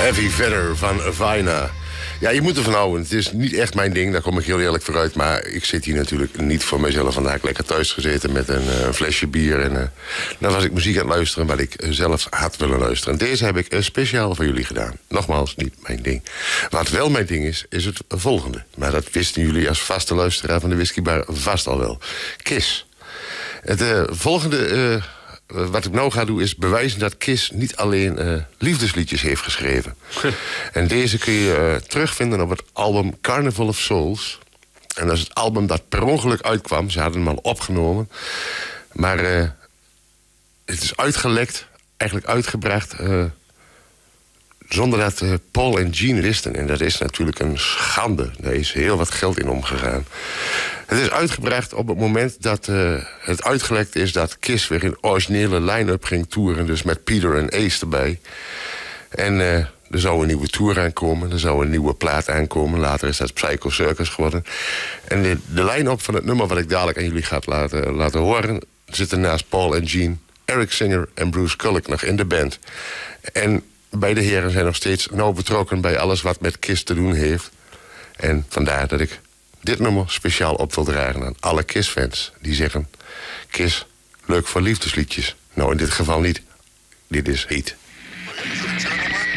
Heavy Feather van Vina. Ja, je moet ervan houden. Het is niet echt mijn ding, daar kom ik heel eerlijk vooruit. Maar ik zit hier natuurlijk niet voor mezelf. Vandaag lekker thuis gezeten met een flesje bier. En dan was ik muziek aan het luisteren wat ik zelf had willen luisteren. En deze heb ik speciaal voor jullie gedaan. Nogmaals, niet mijn ding. Wat wel mijn ding is het volgende. Maar dat wisten jullie als vaste luisteraar van de Whiskybar vast al wel. Kiss. Het volgende... wat ik nou ga doen is bewijzen dat Kiss niet alleen liefdesliedjes heeft geschreven. En deze kun je terugvinden op het album Carnival of Souls. En dat is het album dat per ongeluk uitkwam. Ze hadden hem al opgenomen. Maar het is uitgelekt, eigenlijk uitgebracht... zonder dat Paul en Gene wisten. En dat is natuurlijk een schande. Daar is heel wat geld in omgegaan. Het is uitgebracht op het moment dat het uitgelekt is... dat Kiss weer in originele line-up ging toeren. Dus met Peter en Ace erbij. En er zou een nieuwe tour aankomen. Er zou een nieuwe plaat aankomen. Later is dat Psycho Circus geworden. En de line-up van het nummer wat ik dadelijk aan jullie ga laten horen... zitten naast Paul en Gene, Eric Singer en Bruce Kulick nog in de band. En... beide heren zijn nog steeds nauw betrokken bij alles wat met Kiss te doen heeft. En vandaar dat ik dit nummer speciaal op wil dragen aan alle Kiss-fans. Die zeggen, Kiss, leuk voor liefdesliedjes. Nou, in dit geval niet. Dit is heet. Ladies and gentlemen.